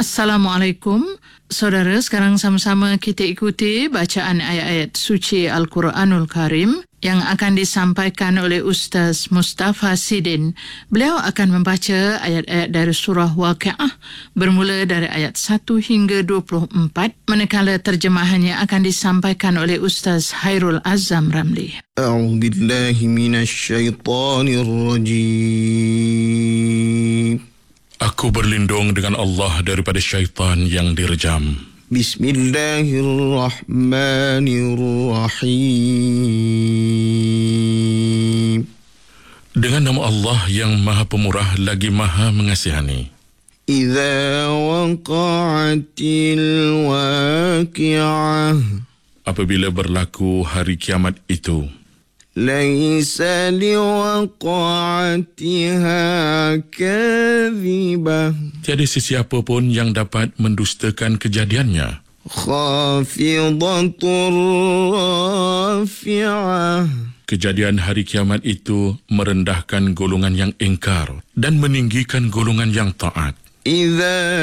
Assalamualaikum. Saudara, sekarang sama-sama kita ikuti bacaan ayat-ayat suci Al-Quranul Karim yang akan disampaikan oleh Ustaz Mustafa Sidin. Beliau akan membaca ayat-ayat dari surah Waqiah bermula dari ayat 1 hingga 24, manakala terjemahannya akan disampaikan oleh Ustaz Hairul Azam Ramli. A'udzubillahi minasyaitanirrajim. Aku berlindung dengan Allah daripada syaitan yang direjam. Bismillahirrahmanirrahim. Dengan nama Allah yang Maha Pemurah lagi Maha Mengasihani. Idza waqa'atil waqi'ah. Apabila berlaku hari kiamat itu, Laisa liwaqa'atiha kadhibah. tiada sesiapa pun yang dapat mendustakan kejadiannya. Khafidatur rafi'ah. Kejadian hari kiamat itu merendahkan golongan yang ingkar dan meninggikan golongan yang taat. Idza